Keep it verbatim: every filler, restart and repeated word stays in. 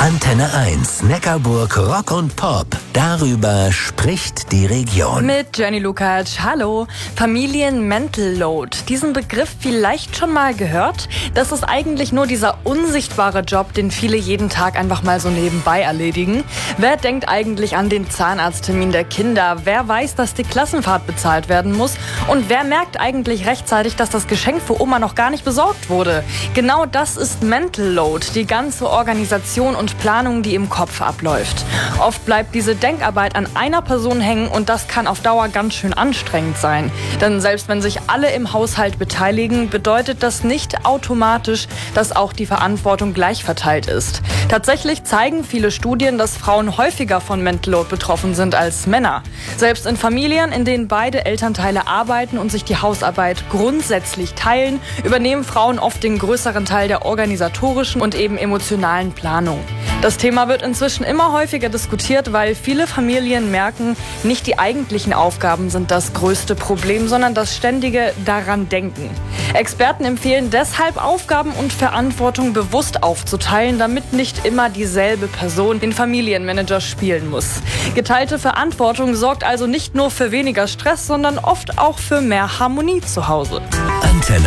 Antenne eins, Neckarburg Rock und Pop. Darüber spricht die Region. Mit Jenny Lukacs. Hallo. Familien Mental Load. Diesen Begriff vielleicht schon mal gehört? Das ist eigentlich nur dieser unsichtbare Job, den viele jeden Tag einfach mal so nebenbei erledigen. Wer denkt eigentlich an den Zahnarzttermin der Kinder? Wer weiß, dass die Klassenfahrt bezahlt werden muss? Und wer merkt eigentlich rechtzeitig, dass das Geschenk für Oma noch gar nicht besorgt wurde? Genau das ist Mental Load, die ganze Organisation und Planung, die im Kopf abläuft. Oft bleibt diese Denkarbeit an einer Person hängen und das kann auf Dauer ganz schön anstrengend sein. Denn selbst wenn sich alle im Haushalt beteiligen, bedeutet das nicht automatisch, dass auch die Verantwortung gleich verteilt ist. Tatsächlich zeigen viele Studien, dass Frauen häufiger von Mental Load betroffen sind als Männer. Selbst in Familien, in denen beide Elternteile arbeiten und sich die Hausarbeit grundsätzlich teilen, übernehmen Frauen oft den größeren Teil der organisatorischen und eben emotionalen Planung. Das Thema wird inzwischen immer häufiger diskutiert, weil viele Familien merken, nicht die eigentlichen Aufgaben sind das größte Problem, sondern das ständige daran denken. Experten empfehlen deshalb, Aufgaben und Verantwortung bewusst aufzuteilen, damit nicht immer dieselbe Person den Familienmanager spielen muss. Geteilte Verantwortung sorgt also nicht nur für weniger Stress, sondern oft auch für mehr Harmonie zu Hause. Antenne